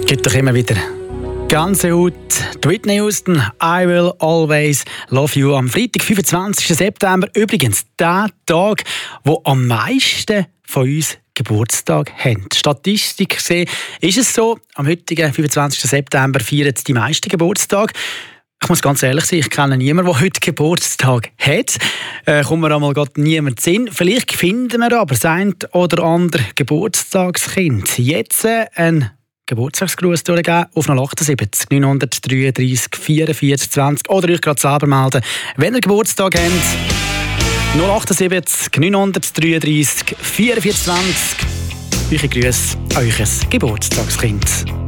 Gibt doch immer wieder ganz gut. Whitney Houston, I Will Always Love You. Am Freitag, 25. September, übrigens der Tag, wo am meisten von uns Geburtstag haben. Statistik gesehen ist es so, am heutigen 25. September feiern die meisten Geburtstag. Ich muss ganz ehrlich sein, ich kenne niemanden, der heute Geburtstag hat. Kommt mir einmal niemand in den Sinn. Vielleicht finden wir aber das ein oder andere Geburtstagskind. Jetzt ein Geburtstagsgruß durchgeben auf 078 933 44 20 oder euch gerade selber melden, wenn ihr Geburtstag habt. 078 933 44 20. Eure Grüße an euer Geburtstagskind.